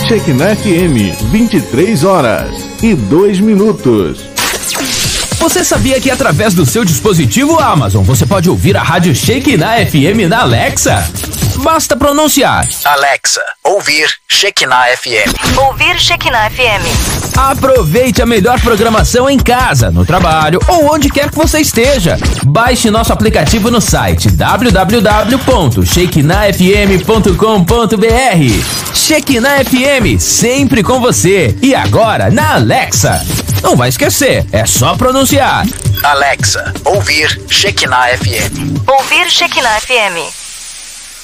Shekinah FM, 23h02. Você sabia que através do seu dispositivo Amazon você pode ouvir a rádio Shekinah FM na Alexa? Basta pronunciar: Alexa, ouvir Shekinah FM. Ouvir Shekinah FM. Aproveite a melhor programação em casa, no trabalho ou onde quer que você esteja. Baixe nosso aplicativo no site www.shekinahfm.com.br. Shekinah FM, sempre com você. E agora na Alexa. Não vai esquecer, é só pronunciar: Alexa, ouvir Shekinah FM. Ouvir Shekinah FM.